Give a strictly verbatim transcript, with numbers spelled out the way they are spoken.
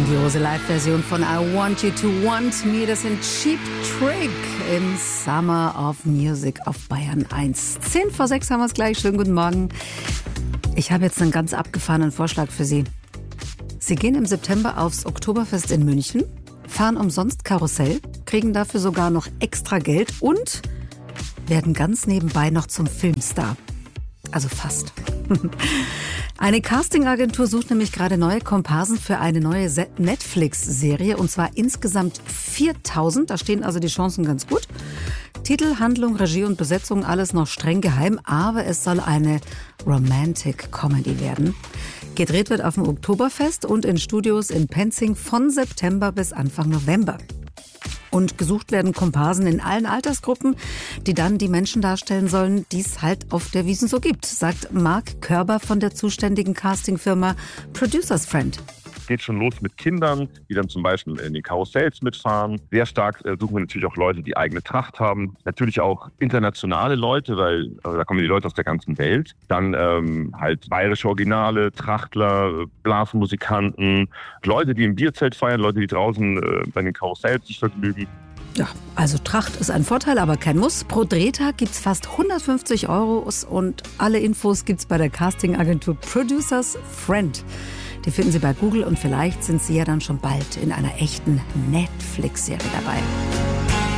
grandiose Live-Version von I Want You to Want Me. Das sind Cheap Trick im Summer of Music auf Bayern eins. Zehn vor sechs haben wir es gleich. Schönen guten Morgen. Ich habe jetzt einen ganz abgefahrenen Vorschlag für Sie. Sie gehen im September aufs Oktoberfest in München, fahren umsonst Karussell, kriegen dafür sogar noch extra Geld und werden ganz nebenbei noch zum Filmstar. Also fast. Eine Castingagentur sucht nämlich gerade neue Komparsen für eine neue Netflix-Serie, und zwar insgesamt viertausend. Da stehen also die Chancen ganz gut. Titel, Handlung, Regie und Besetzung, alles noch streng geheim, aber es soll eine Romantic Comedy werden. Gedreht wird auf dem Oktoberfest und in Studios in Penzing von September bis Anfang November. Und gesucht werden Komparsen in allen Altersgruppen, die dann die Menschen darstellen sollen, die es halt auf der Wiesn so gibt, sagt Marc Körber von der zuständigen Castingfirma Producers Friend. Geht schon los mit Kindern, die dann zum Beispiel in den Karussells mitfahren. Sehr stark äh, suchen wir natürlich auch Leute, die eigene Tracht haben. Natürlich auch internationale Leute, weil also da kommen die Leute aus der ganzen Welt. Dann ähm, halt bayerische Originale, Trachtler, Blasmusikanten, Leute, die im Bierzelt feiern, Leute, die draußen äh, bei den Karussells sich vergnügen. Ja, also Tracht ist ein Vorteil, aber kein Muss. Pro Drehtag gibt's fast hundertfünfzig Euro und alle Infos gibt's bei der Castingagentur Producers Friend. Die finden Sie bei Google und vielleicht sind Sie ja dann schon bald in einer echten Netflix-Serie dabei.